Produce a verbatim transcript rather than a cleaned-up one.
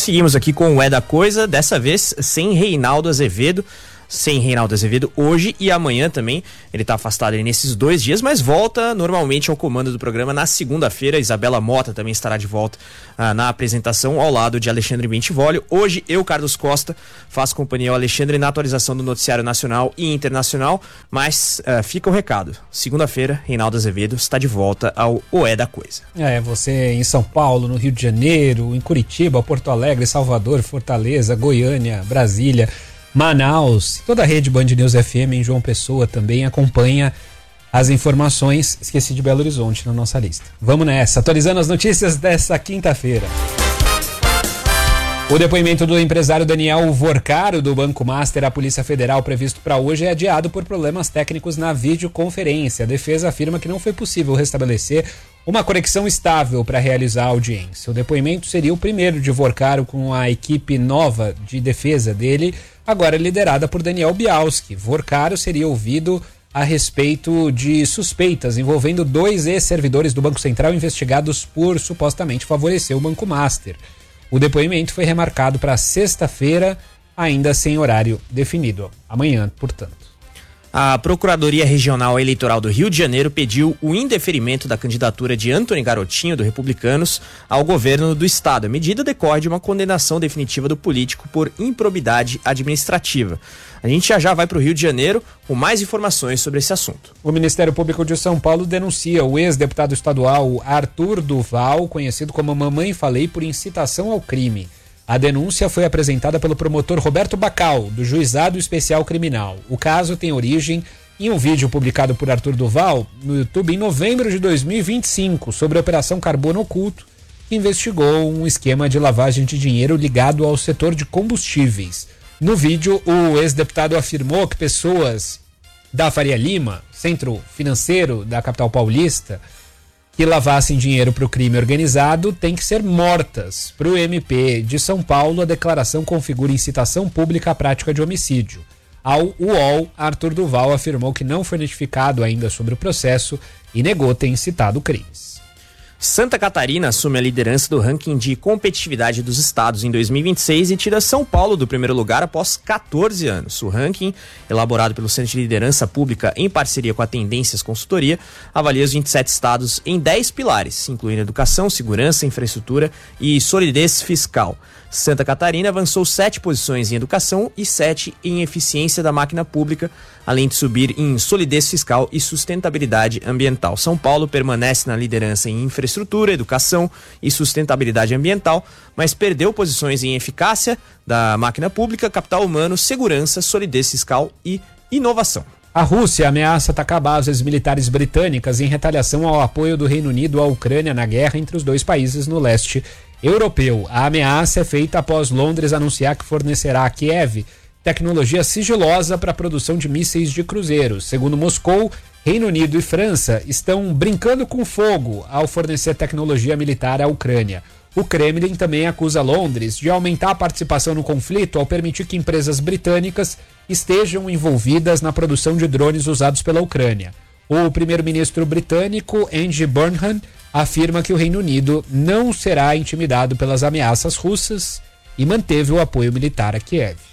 Seguimos aqui com o É da Coisa, dessa vez sem Reinaldo Azevedo. Sem Reinaldo Azevedo hoje e amanhã também. Ele está afastado aí nesses dois dias, mas volta normalmente ao comando do programa na segunda-feira. Isabela Mota também estará de volta ah, na apresentação ao lado de Alexandre Bentivolio. Hoje eu, Carlos Costa, faço companhia ao Alexandre na atualização do noticiário nacional e internacional, mas uh, fica o recado. Segunda-feira, Reinaldo Azevedo está de volta ao O É da Coisa. É, você em São Paulo, no Rio de Janeiro, em Curitiba, Porto Alegre, Salvador, Fortaleza, Goiânia, Brasília, Manaus, toda a rede Band News F M em João Pessoa também acompanha as informações. Esqueci de Belo Horizonte na nossa lista. Vamos nessa, atualizando as notícias dessa quinta-feira. O depoimento do empresário Daniel Vorcaro do Banco Master à Polícia Federal previsto para hoje é adiado por problemas técnicos na videoconferência. A defesa afirma que não foi possível restabelecer uma conexão estável para realizar a audiência. O depoimento seria o primeiro de Vorcaro com a equipe nova de defesa dele, agora liderada por Daniel Bialski. Vorcaro seria ouvido a respeito de suspeitas envolvendo dois ex-servidores do Banco Central investigados por supostamente favorecer o Banco Master. O depoimento foi remarcado para sexta-feira, ainda sem horário definido. Amanhã, portanto. A Procuradoria Regional Eleitoral do Rio de Janeiro pediu o indeferimento da candidatura de Antony Garotinho, do Republicanos, ao governo do estado. A medida decorre de uma condenação definitiva do político por improbidade administrativa. A gente já já vai para o Rio de Janeiro com mais informações sobre esse assunto. O Ministério Público de São Paulo denuncia o ex-deputado estadual Arthur Duval, conhecido como Mamãe Falei, por incitação ao crime. A denúncia foi apresentada pelo promotor Roberto Bacal, do Juizado Especial Criminal. O caso tem origem em um vídeo publicado por Arthur Duval no YouTube em novembro de dois mil e vinte e cinco sobre a Operação Carbono Oculto, que investigou um esquema de lavagem de dinheiro ligado ao setor de combustíveis. No vídeo, o ex-deputado afirmou que pessoas da Faria Lima, centro financeiro da capital paulista, que lavassem dinheiro para o crime organizado têm que ser mortas. Para o M P de São Paulo, a declaração configura incitação pública à prática de homicídio. Ao U O L, Arthur Duval afirmou que não foi notificado ainda sobre o processo e negou ter incitado crimes. Santa Catarina assume a liderança do ranking de competitividade dos estados em dois mil e vinte e seis e tira São Paulo do primeiro lugar após catorze anos. O ranking, elaborado pelo Centro de Liderança Pública em parceria com a Tendências Consultoria, avalia os vinte e sete estados em dez pilares, incluindo educação, segurança, infraestrutura e solidez fiscal. Santa Catarina avançou sete posições em educação e sete em eficiência da máquina pública, além de subir em solidez fiscal e sustentabilidade ambiental. São Paulo permanece na liderança em infraestrutura, educação e sustentabilidade ambiental, mas perdeu posições em eficácia da máquina pública, capital humano, segurança, solidez fiscal e inovação. A Rússia ameaça atacar bases militares britânicas em retaliação ao apoio do Reino Unido à Ucrânia na guerra entre os dois países no leste europeu. A ameaça é feita após Londres anunciar que fornecerá a Kiev tecnologia sigilosa para a produção de mísseis de cruzeiros. Segundo Moscou, Reino Unido e França estão brincando com fogo ao fornecer tecnologia militar à Ucrânia. O Kremlin também acusa Londres de aumentar a participação no conflito ao permitir que empresas britânicas estejam envolvidas na produção de drones usados pela Ucrânia. O primeiro-ministro britânico, Andy Burnham, afirma que o Reino Unido não será intimidado pelas ameaças russas e manteve o apoio militar a Kiev.